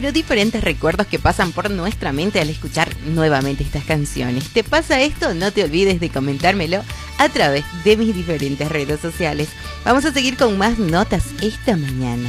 Bueno, diferentes recuerdos que pasan por nuestra mente al escuchar nuevamente estas canciones. ¿Te pasa esto? No te olvides de comentármelo a través de mis diferentes redes sociales. Vamos a seguir con más notas esta mañana.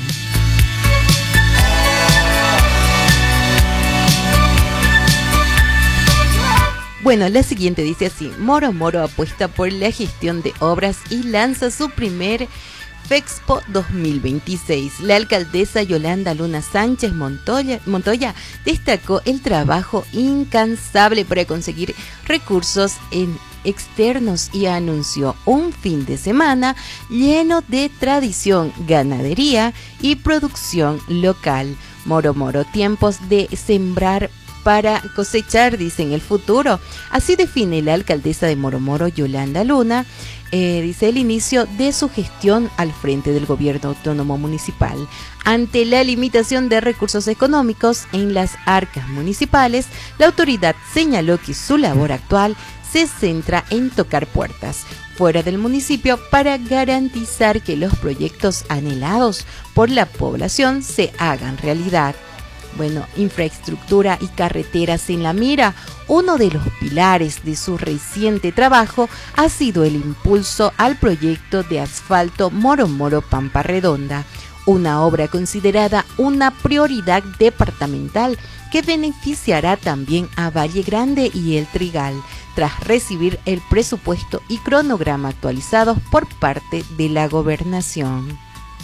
Bueno, la siguiente dice así: Moro Moro apuesta por la gestión de obras y lanza su primer FEXPO 2026. La alcaldesa Yolanda Luna Sánchez Montoya destacó el trabajo incansable para conseguir recursos externos y anunció un fin de semana lleno de tradición, ganadería y producción local. Moro Moro, tiempos de sembrar para cosechar, dice, en el futuro. Así define la alcaldesa de Moro Moro, Yolanda Luna, dice, el inicio de su gestión al frente del gobierno autónomo municipal. Ante la limitación de recursos económicos en las arcas municipales, la autoridad señaló que su labor actual se centra en tocar puertas fuera del municipio para garantizar que los proyectos anhelados por la población se hagan realidad. Bueno, infraestructura y carreteras en la mira. Uno de los pilares de su reciente trabajo ha sido el impulso al proyecto de asfalto Moro Moro Pampa Redonda, una obra considerada una prioridad departamental que beneficiará también a Valle Grande y El Trigal, tras recibir el presupuesto y cronograma actualizados por parte de la gobernación.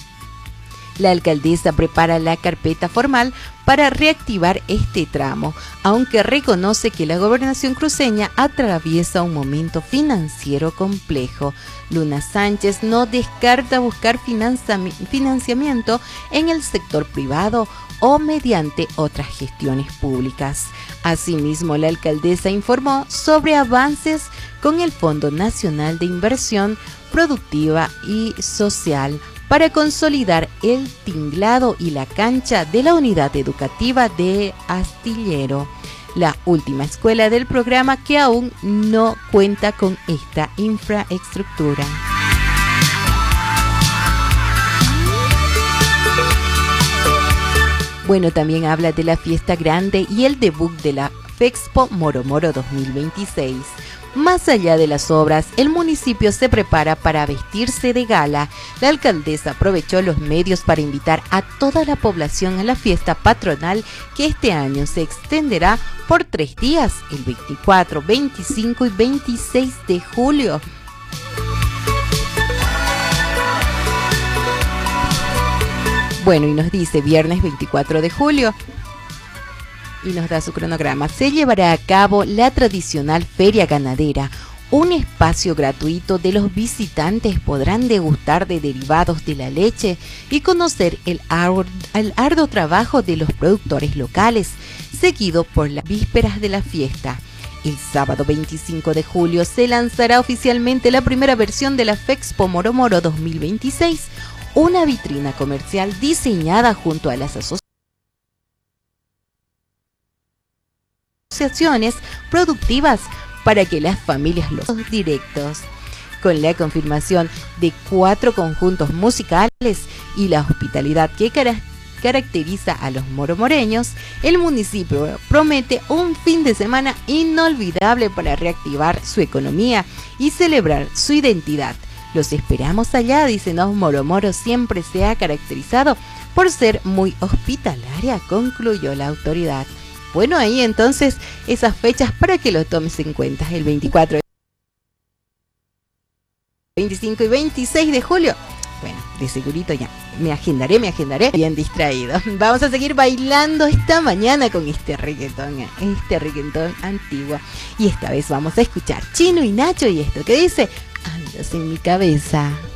La alcaldesa prepara la carpeta formal para reactivar este tramo, aunque reconoce que la gobernación cruceña atraviesa un momento financiero complejo. Luna Sánchez no descarta buscar financiamiento en el sector privado o mediante otras gestiones públicas. Asimismo, la alcaldesa informó sobre avances con el Fondo Nacional de Inversión Productiva y Social para consolidar el tinglado y la cancha de la unidad educativa de Astillero, la última escuela del programa que aún no cuenta con esta infraestructura. Bueno, también habla de la fiesta grande y el debut de la FEXPO Moro Moro 2026. Más allá de las obras, el municipio se prepara para vestirse de gala. La alcaldesa aprovechó los medios para invitar a toda la población a la fiesta patronal que este año se extenderá por 3 días, el 24, 25 y 26 de julio. Bueno, y nos dice viernes 24 de julio. Y nos da su cronograma. Se llevará a cabo la tradicional feria ganadera. Un espacio gratuito de los visitantes podrán degustar de derivados de la leche y conocer el arduo trabajo de los productores locales, seguido por las vísperas de la fiesta. El sábado 25 de julio se lanzará oficialmente la primera versión de la FEXPO Moro Moro 2026, una vitrina comercial diseñada junto a las asociaciones productivas para que las familias los directos. Con la confirmación de 4 conjuntos musicales y la hospitalidad que caracteriza a los moromoreños, el municipio promete un fin de semana inolvidable para reactivar su economía y celebrar su identidad. Los esperamos allá, dice. Moro Moro siempre se ha caracterizado por ser muy hospitalaria, concluyó la autoridad. Bueno, ahí entonces esas fechas para que lo tomes en cuenta, el 24, 25 y 26 de julio. Bueno, de segurito ya me agendaré, bien distraído. Vamos a seguir bailando esta mañana con este reggaetón antiguo. Y esta vez vamos a escuchar Chino y Nacho y esto que dice, andas en mi cabeza.